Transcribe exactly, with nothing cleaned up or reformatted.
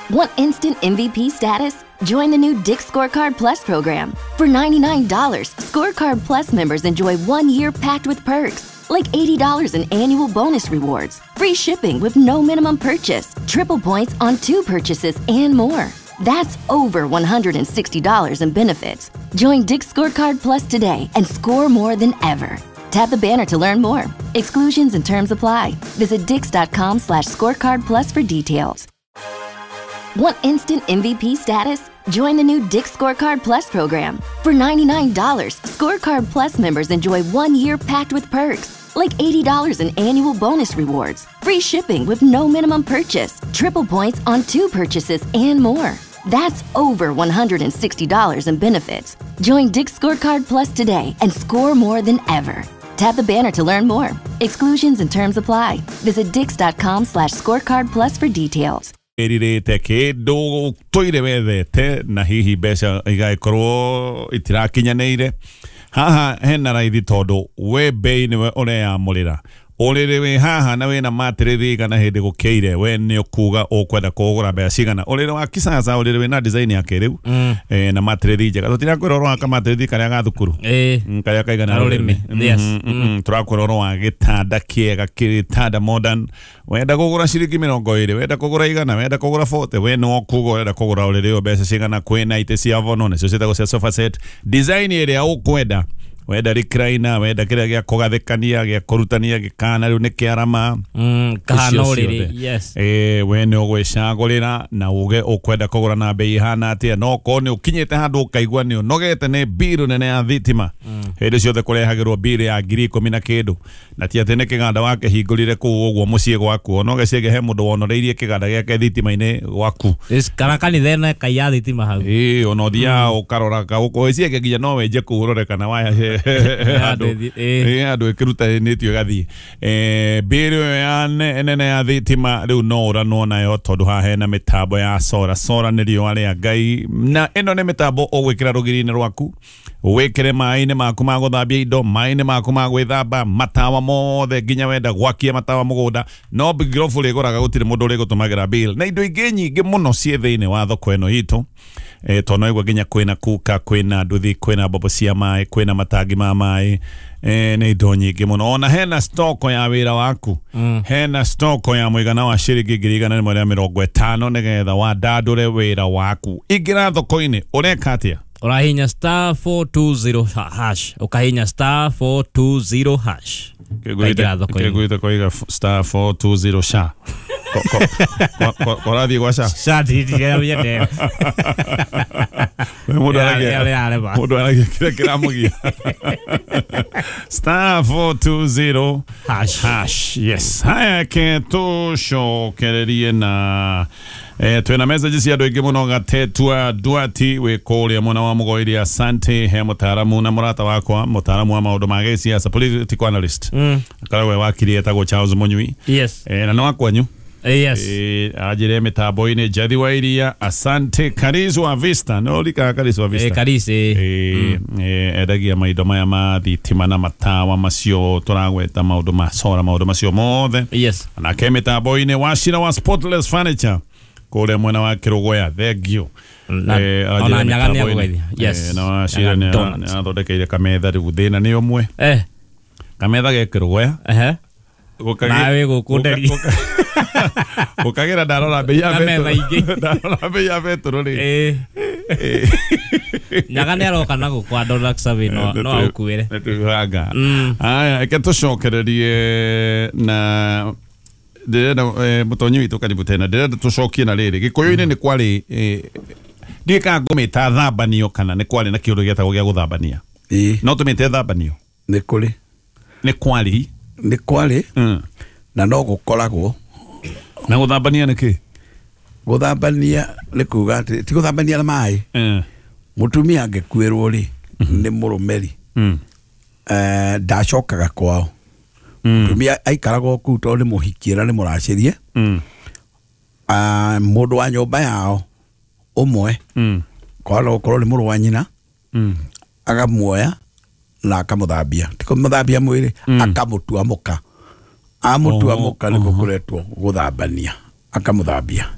Want instant M V P status? Join the new Dick's Scorecard Plus program. For ninety-nine dollars, Scorecard Plus members enjoy one year packed with perks, like eighty dollars in annual bonus rewards, free shipping with no minimum purchase, triple points on two purchases, and more. That's over one hundred sixty dollars in benefits. Join Dick's Scorecard Plus today and score more than ever. Tap the banner to learn more. Exclusions and terms apply. Visit dix.com slash scorecard plus for details. Want instant M V P status? Join the new Dick's Scorecard Plus program. For ninety-nine dollars, Scorecard Plus members enjoy one year packed with perks, like eighty dollars in annual bonus rewards, free shipping with no minimum purchase, triple points on two purchases, and more. That's over one hundred sixty dollars in benefits. Join Dick's Scorecard Plus today and score more than ever. Tap the banner to learn more. Exclusions and terms apply. Visit dix.com slash scorecard plus for details. Erirete kindu toire wethete na hihi mbeca igaikorwo itirakinyaneire haha hena raithi tondu we bei niwe ureamurira uriri wi haha na wina matiriri kana hindi gukeire we ni ukuga ukwenda kugura mbeca cigana uriri wa kisasa uriri wina design ya kiriu mm. eh, na matiriri njega tutirakwirorwa ka matiriri karia ga thukuru eh karia kaigana rurimi yes mm -hmm. mm -hmm. turakwirorwa gitanda kiega kitanda modern wenda kugura ciringi mirongo iri wenda kugura igana wenda kugura forty we no kugo wenda kugura uriri mbeca cigana kwina ite cia vono ne ciothe cia sofa set design iria ukwenda wenda recliner wenda kiria gia kugathekania gia kurutania gikana riu ni kiarama mm kana uriri yes eh we no gwicagurira na uge ukwenda kugura na bei hana atia no ko ni ukinyete handu ukaigua ni nogete ni biru nene ya thitima hindi ciothe kurehagirwo biru ya ngiri kumi na kindu na ti atene kiganda wake hingurire ku uguo mucie gwaku no gecege he mundu wonoreirie kiganda giake thitima-ini gwaku is kana kanithene kaya thitima hau eh ono dia ukarora ka ukoeciege nginya no wenje kuhurore kana waya andu eh andu ikiruta ni tio gathi eh biru ya nene ya thitima riu no urano nayo tondu ha hena mitambo ya sora sora ni rio aria ngai na eno ni mitambo ogwikira rugiri-ini rwaku wikire mai-ini maku ma guthambia indo mai-ini maku ma gwithamba matawa mothe nginya wenda gwakia matawa mugunda no bigrofu riguraga gutire mundu ri gutumagira bill na indo ingi nyingi muno cie thiini wa thoko eno itu eh tono igwa nginya kwina kuka kwina nduthi kwina bobo cia mai kwina matangi ma mai eh ni indo nyingi muno ona hena stock ya wira waku mm. hena stock ya muigana wa ciringi ngiri igana rimwe ria mirongo itano nigetha wa ndandure wira waku ingira thoko-ini ureka atia urahinya star four two zero hash ukahinya star four two zero hash kiguite koiga star four two zero sha korathi gwa sha sha ndidiga yende mundu aragia mundu aragia kira kira mugia star four two zero hash hash yes haya ke tusho kererie na eh twena message cia andu ingi muno gatetwa Duati we kuria mwana wa mugoiri asante he mutaramu na murata wakwa mutaramu wa maundu ma giciaca political analyst mm. akaragwe wakiri etagwo Charles Munyui yes eh na no wakwanyu yes eh ajire mitambo-ini Jathi wa Iria asante Karizu wa Vista no lika Karizu wa Vista eh Karizu eh mm. eh edagia maido maya ma thitima na matawa macio turagweta maundu ma sora maundu macio mothe yes na ke mitambo-ini washira wa Spotless Furniture kule mwana wa Kirugoya thank you eh ona nyagania gwethi yes na washira ni athondekeire kametha riu thina ni omwe eh kametha ge Kirugoya eh nawe gukunderi ukagira ndarora bei ya betu ndarora bei ya betu ri eh nyagania ro kana gukwa dollar savi no no akuire netuhanga aya eketucokererie na ndenda mutonyi witu karibu tena ndenda tucokie na riri gikuyu-ini ni kwari ndika ngumita thambanio kana ni kwari na kiundu gietagwo gia guthambania ii no tumite thambanio ni kuri ni kwari ni kwari na no gukoragwo na guthambania ni ki guthambania ni kuga ati ti guthambania na mai mutumia angekwirwo ri ni murumeri eh ndacokaga kwao mutumia aikaraga ku to ni muhikira ni muracirie ah mundu wa nyumba yao umwe kwalo ukorwo ni muru wa nyina agamuoya na akamuthambia tiko muthambia mwiri akamutua muka amutua muka ni gukuretwo guthambania akamuthambia